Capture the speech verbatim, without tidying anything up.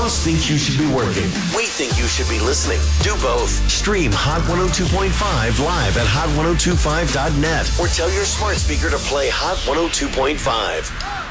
Hosts think you should be working. We think you should be listening. Do both. Stream Hot one oh two point five live at hot ten twenty-five dot net or tell your smart speaker to play Hot one oh two point five.